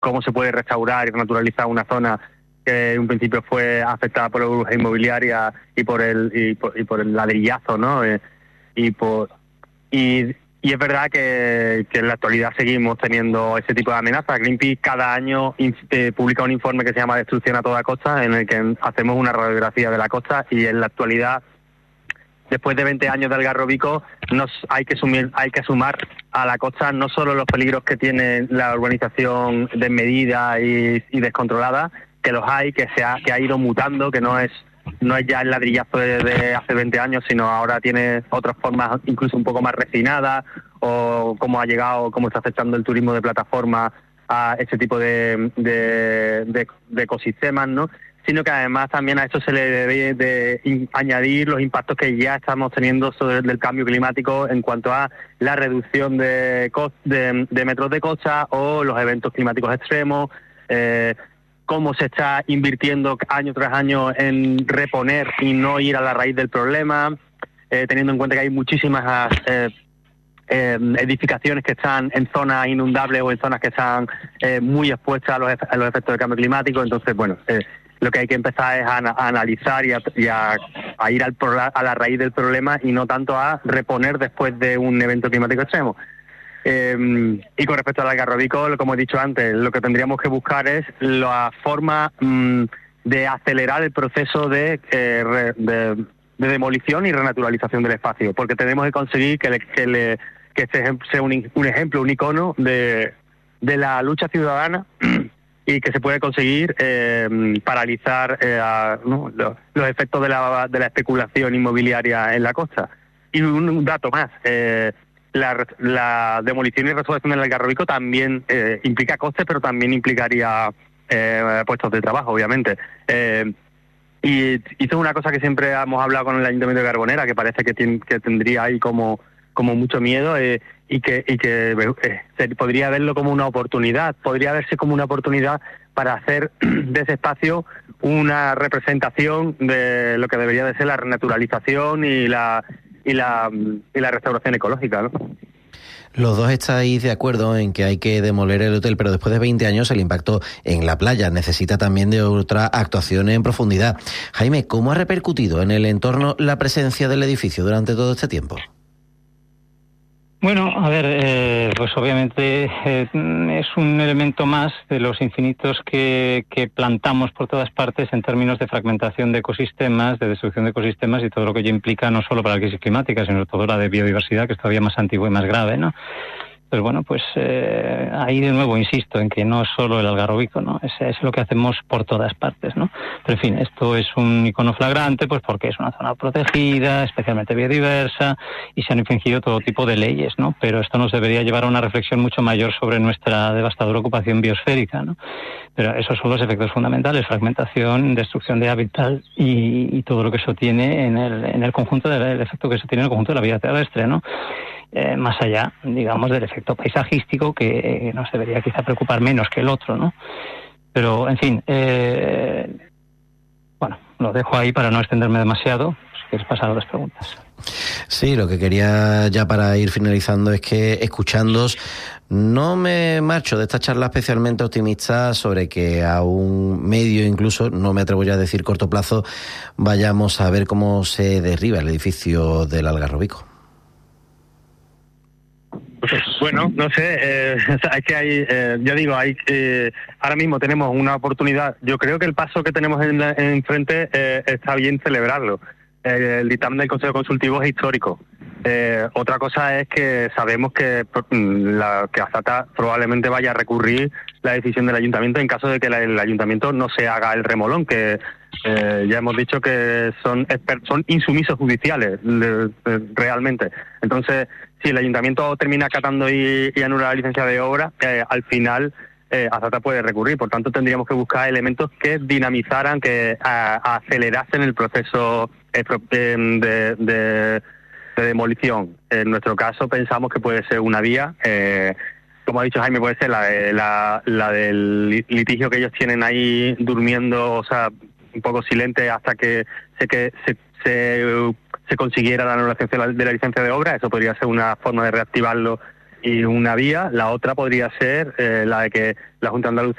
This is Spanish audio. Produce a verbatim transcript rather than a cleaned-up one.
cómo se puede restaurar y naturalizar una zona que en un principio fue afectada por la burbuja inmobiliaria y por el y por, y por el ladrillazo, ¿no? Eh, y por y, y es verdad que, que en la actualidad seguimos teniendo ese tipo de amenazas. Greenpeace cada año in, eh, publica un informe que se llama Destrucción a toda costa, en el que hacemos una radiografía de la costa, y en la actualidad, después de veinte años de Algarrobico, nos hay que sumir, hay que sumar a la costa no solo los peligros que tiene la urbanización desmedida y, y descontrolada, que los hay, que se ha, que ha ido mutando, que no es no es ya el ladrillazo de, de hace veinte años, sino ahora tiene otras formas incluso un poco más refinadas, o cómo ha llegado, cómo está afectando el turismo de plataforma a ese tipo de, de, de, de ecosistemas, ¿no? Sino que además también a esto se le debe de in, añadir los impactos que ya estamos teniendo sobre el del cambio climático en cuanto a la reducción de, cost, de, de metros de costa o los eventos climáticos extremos, eh, cómo se está invirtiendo año tras año en reponer y no ir a la raíz del problema, eh, teniendo en cuenta que hay muchísimas eh, eh, edificaciones que están en zonas inundables o en zonas que están eh, muy expuestas a los, a los efectos del cambio climático. Entonces, bueno, eh, lo que hay que empezar es a, a analizar y, a, y a, a ir al pro, a la raíz del problema, y no tanto a reponer después de un evento climático extremo. Eh, y con respecto al Algarrobico, como he dicho antes, lo que tendríamos que buscar es la forma mmm, de acelerar el proceso de, eh, re, de, de demolición y renaturalización del espacio, porque tenemos que conseguir que, le, que, le, que este sea un, un ejemplo, un icono de, de la lucha ciudadana y que se puede conseguir eh, paralizar eh, a, ¿no? los, los efectos de la, de la especulación inmobiliaria en la costa. Y un, un dato más, eh, La, la demolición y restauración del Algarrobico también eh, implica costes, pero también implicaría eh, puestos de trabajo, obviamente. Eh, y, y esto es una cosa que siempre hemos hablado con el Ayuntamiento de Carbonera, que parece que, tiene, que tendría ahí como, como mucho miedo eh, y que, y que eh, se podría verlo como una oportunidad, podría verse como una oportunidad para hacer de ese espacio una representación de lo que debería de ser la renaturalización y la... y la y la restauración ecológica, ¿no? Los dos estáis de acuerdo en que hay que demoler el hotel, pero después de veinte años el impacto en la playa necesita también de otra actuación en profundidad. Jaime, ¿cómo ha repercutido en el entorno la presencia del edificio durante todo este tiempo? Bueno, a ver, eh, pues obviamente eh, es un elemento más de los infinitos que, que plantamos por todas partes en términos de fragmentación de ecosistemas, de destrucción de ecosistemas y todo lo que ello implica, no solo para la crisis climática, sino todo la de biodiversidad, que es todavía más antiguo y más grave, ¿no? Pues bueno, pues eh, ahí de nuevo insisto en que no es solo el Algarrobico, ¿no? Es, es lo que hacemos por todas partes, ¿no? Pero en fin, esto es un icono flagrante, pues porque es una zona protegida, especialmente biodiversa, y se han infringido todo tipo de leyes, ¿no? Pero esto nos debería llevar a una reflexión mucho mayor sobre nuestra devastadora ocupación biosférica, ¿no? Pero esos son los efectos fundamentales: fragmentación, destrucción de hábitat y, y todo lo que eso tiene en el, en el conjunto del el efecto que eso tiene en el conjunto de la vida terrestre, ¿no? Eh, más allá, digamos, del efecto paisajístico, que eh, nos debería quizá preocupar menos que el otro, ¿no? Pero, en fin, eh, bueno, lo dejo ahí para no extenderme demasiado. Si quieres pasar a las preguntas. Sí, lo que quería ya para ir finalizando es que, escuchándoos, no me marcho de esta charla especialmente optimista sobre que a un medio, incluso, no me atrevo ya a decir corto plazo, vayamos a ver cómo se derriba el edificio del Algarrobico. Pues bueno, no sé, eh, es que hay, eh, yo digo, hay eh, ahora mismo tenemos una oportunidad. Yo creo que el paso que tenemos en, en frente eh, está bien celebrarlo. Eh, el dictamen del Consejo Consultivo es histórico. Eh, otra cosa es que sabemos que la que Azata probablemente vaya a recurrir la decisión del Ayuntamiento en caso de que la, el Ayuntamiento no se haga el remolón, que eh, ya hemos dicho que son son insumisos judiciales de, de, realmente. Entonces, si el Ayuntamiento termina acatando y, y anula la licencia de obra, eh, al final eh, Azata puede recurrir. Por tanto, tendríamos que buscar elementos que dinamizaran, que a, acelerasen el proceso eh, de, de, de demolición. En nuestro caso, pensamos que puede ser una vía. Eh, como ha dicho Jaime, puede ser la, de, la, la del litigio que ellos tienen ahí durmiendo, o sea, un poco silente hasta que se que se, se, se consiguiera la anulación de la licencia de obra. Eso podría ser una forma de reactivarlo y una vía. La otra podría ser eh, la de que la Junta de Andalucía